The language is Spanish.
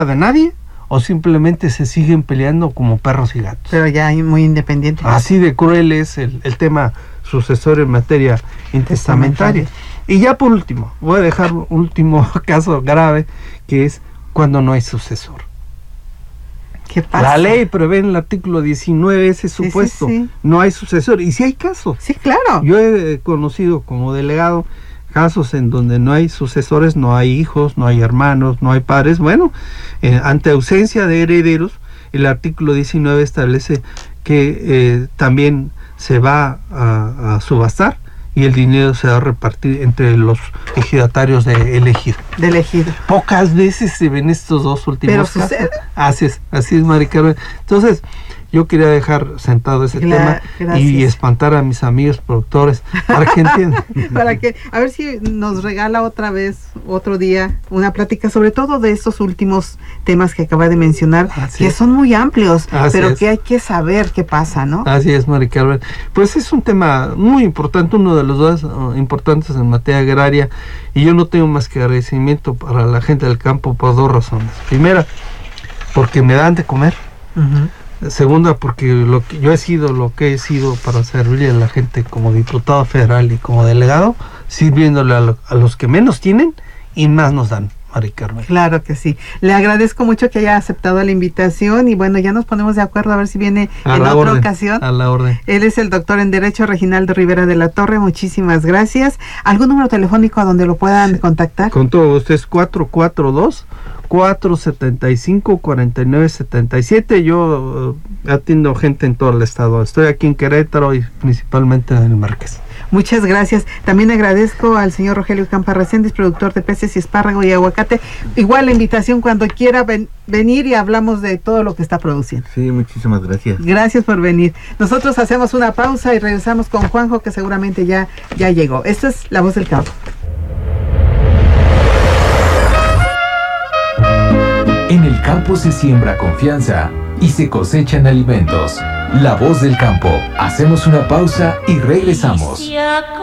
de nadie, o simplemente se siguen peleando como perros y gatos. Pero ya hay muy independiente. Así de cruel es el tema sucesorio en materia intestamentaria. Y ya por último, voy a dejar un último caso grave, que es cuando no hay sucesor. ¿Qué pasa? La ley prevé en el artículo 19 ese supuesto. Sí. No hay sucesor. Y si hay casos. Sí, claro. Yo he conocido como delegado casos en donde no hay sucesores, no hay hijos, no hay hermanos, no hay padres. Bueno, ante ausencia de herederos, el artículo 19 establece que también se va a subastar y el dinero se va a repartir entre los ejidatarios de ejido. Pocas veces se ven estos dos últimos casos. ¿Pero sucede? Así es, Mari Carmen. Entonces, yo quería dejar sentado ese tema y espantar a mis amigos productores para que entiendan. Para que, a ver si nos regala otra vez, otro día, una plática sobre todo de estos últimos temas que acaba de mencionar, que son muy amplios, pero que hay que saber qué pasa, ¿no? Así es, Mari Carmen. Pues es un tema muy importante, uno de los dos importantes en materia agraria, y yo no tengo más que agradecimiento para la gente del campo por dos razones. Primera, porque me dan de comer. Segunda, porque yo he sido lo que he sido para servirle a la gente como diputado federal y como delegado, sirviéndole a los que menos tienen y más nos dan, Mari Carmen. Claro que sí. Le agradezco mucho que haya aceptado la invitación y bueno, ya nos ponemos de acuerdo a ver si viene en otra ocasión. A la orden. Él es el doctor en Derecho Reginaldo Rivera de la Torre. Muchísimas gracias. ¿Algún número telefónico a donde lo puedan contactar? Con todo, usted es 442-475-4977. Yo atiendo gente en todo el estado. Estoy aquí en Querétaro y principalmente en el Márquez. Muchas gracias. También agradezco al señor Rogelio Campa Reséndiz, productor de peces y espárrago y aguacate. Igual la invitación cuando quiera venir y hablamos de todo lo que está produciendo. Sí, muchísimas gracias. Gracias por venir. Nosotros hacemos una pausa y regresamos con Juanjo, que seguramente ya llegó. Esto es La Voz del Campo. En el campo se siembra confianza y se cosechan alimentos. La Voz del Campo. Hacemos una pausa y regresamos.